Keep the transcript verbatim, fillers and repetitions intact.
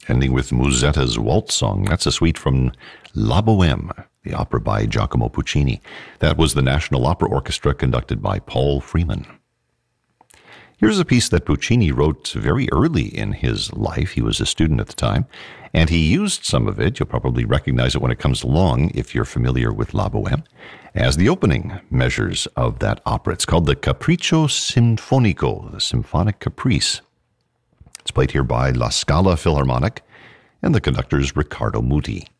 ending with Musetta's Waltz Song. That's a suite from La Boheme, the opera by Giacomo Puccini. That was the National Opera Orchestra conducted by Paul Freeman. Here's a piece that Puccini wrote very early in his life. He was a student at the time, and he used some of it. You'll probably recognize it when it comes along, if you're familiar with La Boheme, as the opening measures of that opera. It's called the Capriccio Sinfonico, the Symphonic Caprice. It's played here by La Scala Philharmonic, and the conductor is Riccardo Muti.